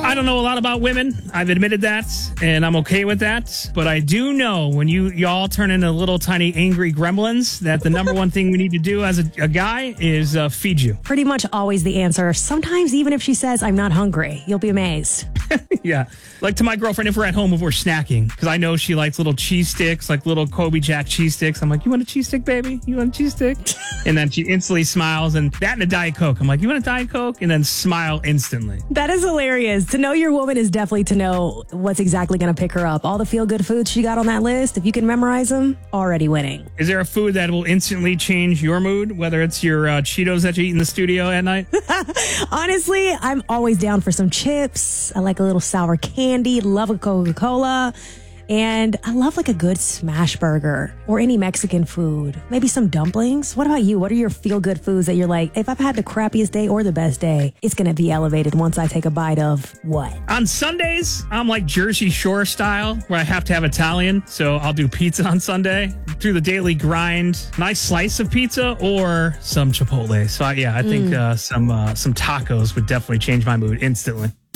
I don't know a lot about women. I've admitted that, and I'm okay with that. But I do know when y'all turn into little tiny angry gremlins, that the number one thing we need to do as a guy is feed you. Pretty much always the answer. Sometimes even if she says, I'm not hungry, you'll be amazed. Yeah. Like to my girlfriend, if we're at home, if we're snacking, because I know she likes little cheese sticks, like little Kobe Jack cheese sticks. I'm like, you want a cheese stick, baby? You want a cheese stick? And then she instantly smiles, and that and a Diet Coke. I'm like, you want a Diet Coke? And then smile instantly. That is hilarious. To know your woman is definitely to know what's exactly going to pick her up. All the feel-good foods she got on that list, if you can memorize them, already winning. Is there a food that will instantly change your mood, whether it's your Cheetos that you eat in the studio at night? Honestly, I'm always down for some chips. I like a little sour candy, love a Coca-Cola. And I love like a good smash burger or any Mexican food. Maybe some dumplings. What about you? What are your feel-good foods that you're like, if I've had the crappiest day or the best day, it's going to be elevated once I take a bite of what? On Sundays, I'm like Jersey Shore style, where I have to have Italian. So I'll do pizza on Sunday. Through the daily grind, nice slice of pizza or some Chipotle. So I think some tacos would definitely change my mood instantly.